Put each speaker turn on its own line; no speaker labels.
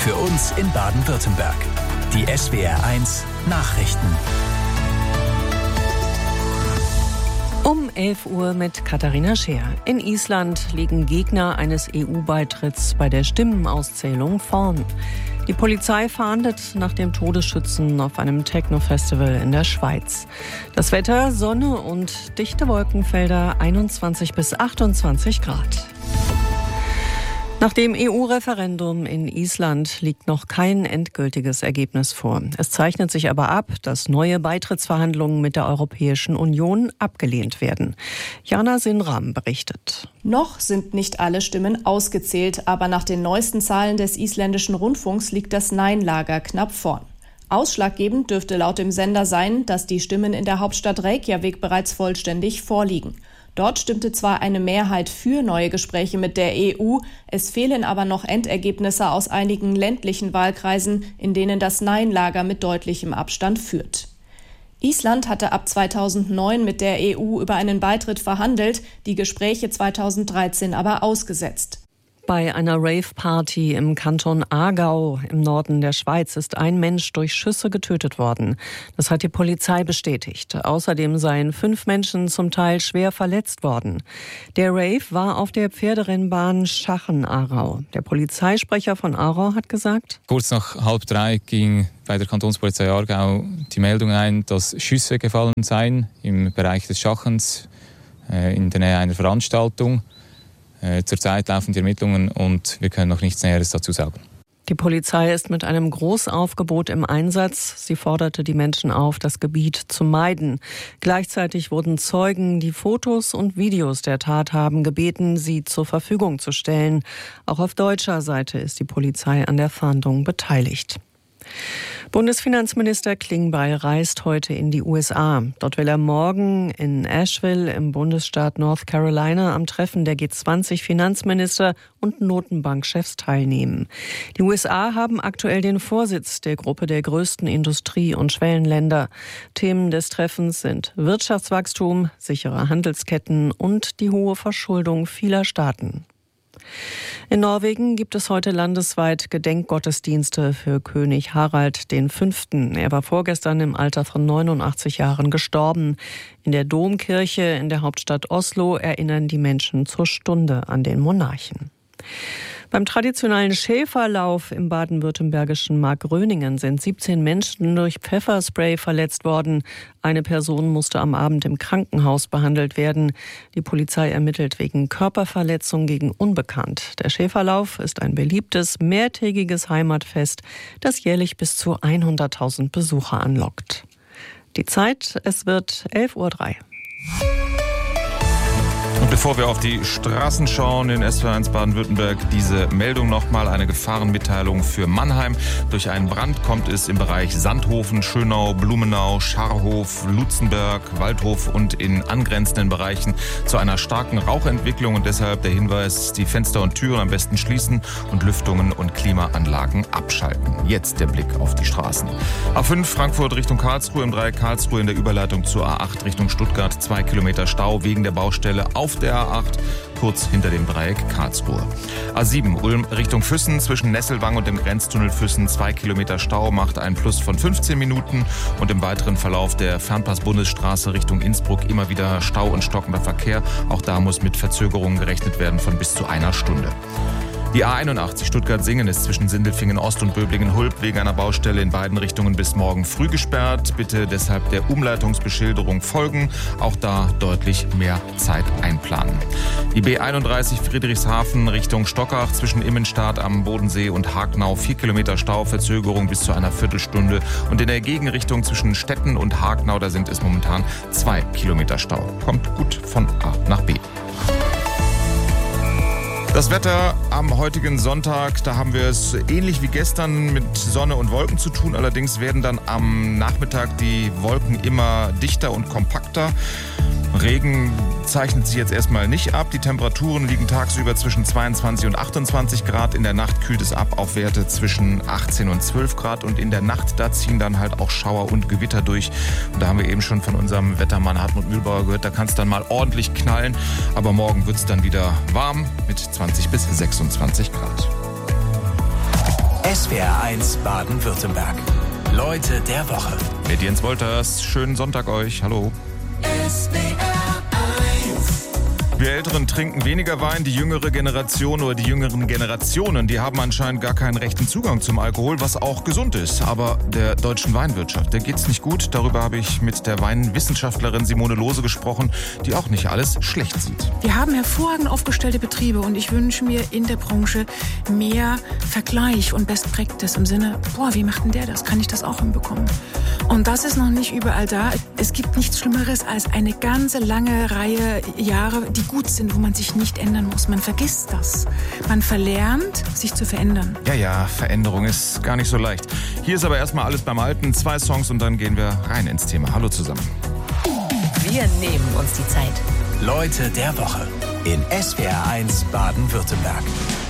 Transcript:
Für uns in Baden-Württemberg. Die SWR1 Nachrichten.
Um 11 Uhr mit Katharina Scheer. In Island liegen Gegner eines EU-Beitritts bei der Stimmenauszählung vorn. Die Polizei fahndet nach dem Todesschützen auf einem Techno-Festival in der Schweiz. Das Wetter, Sonne und dichte Wolkenfelder, 21 bis 28 Grad. Nach dem EU-Referendum in Island liegt noch kein endgültiges Ergebnis vor. Es zeichnet sich aber ab, dass neue Beitrittsverhandlungen mit der Europäischen Union abgelehnt werden. Jana Sinram berichtet.
Noch sind nicht alle Stimmen ausgezählt, aber nach den neuesten Zahlen des isländischen Rundfunks liegt das Nein-Lager knapp vorn. Ausschlaggebend dürfte laut dem Sender sein, dass die Stimmen in der Hauptstadt Reykjavik bereits vollständig vorliegen. Dort stimmte zwar eine Mehrheit für neue Gespräche mit der EU, es fehlen aber noch Endergebnisse aus einigen ländlichen Wahlkreisen, in denen das Nein-Lager mit deutlichem Abstand führt. Island hatte ab 2009 mit der EU über einen Beitritt verhandelt, die Gespräche 2013 aber ausgesetzt.
Bei einer Rave-Party im Kanton Aargau im Norden der Schweiz ist ein Mensch durch Schüsse getötet worden. Das hat die Polizei bestätigt. Außerdem seien 5 Menschen zum Teil schwer verletzt worden. Der Rave war auf der Pferderennbahn Schachen-Aarau. Der Polizeisprecher von Aarau hat gesagt:
Kurz nach 2:30 ging bei der Kantonspolizei Aargau die Meldung ein, dass Schüsse gefallen seien im Bereich des Schachens in der Nähe einer Veranstaltung. Zurzeit laufen die Ermittlungen und wir können noch nichts Näheres dazu sagen.
Die Polizei ist mit einem Großaufgebot im Einsatz. Sie forderte die Menschen auf, das Gebiet zu meiden. Gleichzeitig wurden Zeugen, die Fotos und Videos der Tat haben, gebeten, sie zur Verfügung zu stellen. Auch auf deutscher Seite ist die Polizei an der Fahndung beteiligt. Bundesfinanzminister Klingbeil reist heute in die USA. Dort will er morgen in Asheville im Bundesstaat North Carolina am Treffen der G20-Finanzminister und Notenbankchefs teilnehmen. Die USA haben aktuell den Vorsitz der Gruppe der größten Industrie- und Schwellenländer. Themen des Treffens sind Wirtschaftswachstum, sichere Handelsketten und die hohe Verschuldung vieler Staaten. In Norwegen gibt es heute landesweit Gedenkgottesdienste für König Harald V. Er war vorgestern im Alter von 89 Jahren gestorben. In der Domkirche in der Hauptstadt Oslo erinnern die Menschen zur Stunde an den Monarchen. Beim traditionellen Schäferlauf im baden-württembergischen Markgröningen sind 17 Menschen durch Pfefferspray verletzt worden. Eine Person musste am Abend im Krankenhaus behandelt werden. Die Polizei ermittelt wegen Körperverletzung gegen Unbekannt. Der Schäferlauf ist ein beliebtes, mehrtägiges Heimatfest, das jährlich bis zu 100.000 Besucher anlockt. Die Zeit, es wird 11:03 Uhr.
Und bevor wir auf die Straßen schauen in SWR1 Baden-Württemberg, diese Meldung nochmal, eine Gefahrenmitteilung für Mannheim. Durch einen Brand kommt es im Bereich Sandhofen, Schönau, Blumenau, Scharhof, Lutzenberg, Waldhof und in angrenzenden Bereichen zu einer starken Rauchentwicklung. Und deshalb der Hinweis, die Fenster und Türen am besten schließen und Lüftungen und Klimaanlagen abschalten. Jetzt der Blick auf die Straßen. A5 Frankfurt Richtung Karlsruhe, im Dreieck Karlsruhe in der Überleitung zur A8 Richtung Stuttgart. 2 Kilometer Stau wegen der Baustelle auf der A8, kurz hinter dem Dreieck Karlsruhe. A7 Ulm Richtung Füssen, zwischen Nesselwang und dem Grenztunnel Füssen 2 Kilometer Stau, macht einen Plus von 15 Minuten. Und im weiteren Verlauf der Fernpass-Bundesstraße Richtung Innsbruck immer wieder Stau und stockender Verkehr. Auch da muss mit Verzögerungen gerechnet werden von bis zu einer Stunde. Die A81 Stuttgart-Singen ist zwischen Sindelfingen-Ost und Böblingen-Hulb wegen einer Baustelle in beiden Richtungen bis morgen früh gesperrt. Bitte deshalb der Umleitungsbeschilderung folgen. Auch da deutlich mehr Zeit einplanen. Die B31 Friedrichshafen Richtung Stockach zwischen Immenstadt am Bodensee und Hagnau 4 Kilometer Stau, Verzögerung bis zu einer Viertelstunde. Und in der Gegenrichtung zwischen Stetten und Hagnau, da sind es momentan 2 Kilometer Stau. Kommt gut von A nach B. Das Wetter am heutigen Sonntag, da haben wir es ähnlich wie gestern mit Sonne und Wolken zu tun. Allerdings werden dann am Nachmittag die Wolken immer dichter und kompakter. Regen zeichnet sich jetzt erstmal nicht ab. Die Temperaturen liegen tagsüber zwischen 22 und 28 Grad. In der Nacht kühlt es ab auf Werte zwischen 18 und 12 Grad. Und in der Nacht, da ziehen dann halt auch Schauer und Gewitter durch. Und da haben wir eben schon von unserem Wettermann Hartmut Mühlbauer gehört, da kann es dann mal ordentlich knallen. Aber morgen wird es dann wieder warm mit 20 bis 26 Grad.
SWR1 Baden-Württemberg. Leute der Woche.
Mit Jens Wolters. Schönen Sonntag euch. Hallo. Wir Älteren trinken weniger Wein, die jüngere Generation oder die jüngeren Generationen, die haben anscheinend gar keinen rechten Zugang zum Alkohol, was auch gesund ist. Aber der deutschen Weinwirtschaft, der geht's nicht gut. Darüber habe ich mit der Weinwissenschaftlerin Simone Lohse gesprochen, die auch nicht alles schlecht sieht.
Wir haben hervorragend aufgestellte Betriebe und ich wünsche mir in der Branche mehr Vergleich und Best Practice im Sinne, wie macht denn der das? Kann ich das auch hinbekommen? Und das ist noch nicht überall da. Es gibt nichts Schlimmeres als eine ganze lange Reihe Jahre, die gut sind, wo man sich nicht ändern muss. Man vergisst das. Man verlernt, sich zu verändern.
Ja, Veränderung ist gar nicht so leicht. Hier ist aber erstmal alles beim Alten. 2 Songs und dann gehen wir rein ins Thema. Hallo zusammen.
Wir nehmen uns die Zeit.
Leute der Woche in SWR1 Baden-Württemberg.